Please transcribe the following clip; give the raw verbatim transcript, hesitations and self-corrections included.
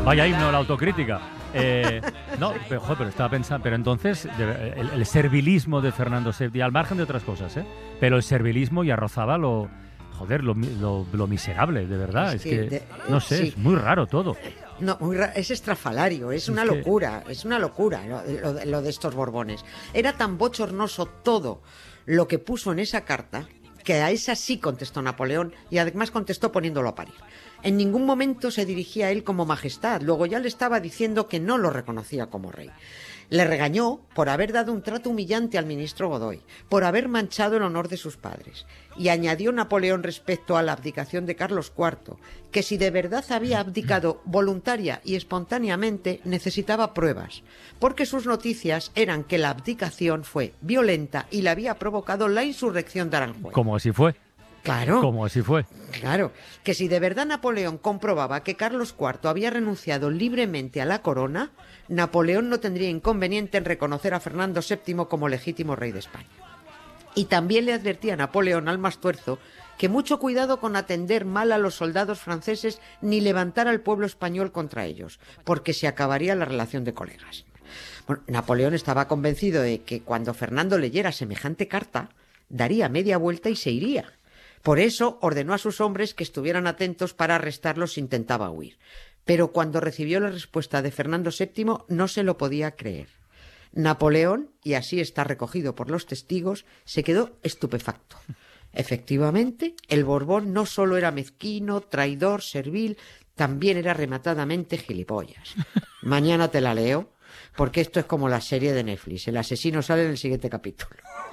Vaya himno, la autocrítica. Eh, no, pero, joder, pero estaba pensando, pero entonces de, el, el servilismo de Fernando séptimo, al margen de otras cosas, ¿eh? Pero el servilismo ya rozaba lo, joder, lo, lo, lo miserable, de verdad. Es, es que, que de, no sé, sí. Es muy raro todo. No, muy ra- es estrafalario, es, es una que... locura, es una locura lo, lo, lo de estos Borbones. Era tan bochornoso todo lo que puso en esa carta, que a esa sí contestó Napoleón, y además contestó poniéndolo a parir. En ningún momento se dirigía a él como majestad, luego ya le estaba diciendo que no lo reconocía como rey. Le regañó por haber dado un trato humillante al ministro Godoy, por haber manchado el honor de sus padres. Y añadió Napoleón respecto a la abdicación de Carlos cuarto, que si de verdad había abdicado voluntaria y espontáneamente, necesitaba pruebas, porque sus noticias eran que la abdicación fue violenta y la había provocado la insurrección de Aranjuez. Como así fue. Claro. Como así fue. Claro, que si de verdad Napoleón comprobaba que Carlos cuarto había renunciado libremente a la corona, Napoleón no tendría inconveniente en reconocer a Fernando séptimo como legítimo rey de España. Y también le advertía a Napoleón al Mastuerzo que mucho cuidado con atender mal a los soldados franceses ni levantar al pueblo español contra ellos, porque se acabaría la relación de colegas. Bueno, Napoleón estaba convencido de que cuando Fernando leyera semejante carta, daría media vuelta y se iría. Por eso ordenó a sus hombres que estuvieran atentos para arrestarlos si intentaba huir. Pero cuando recibió la respuesta de Fernando séptimo no se lo podía creer. Napoleón, y así está recogido por los testigos, se quedó estupefacto. Efectivamente, el Borbón no solo era mezquino, traidor, servil, también era rematadamente gilipollas. Mañana te la leo, porque esto es como la serie de Netflix. El asesino sale en el siguiente capítulo.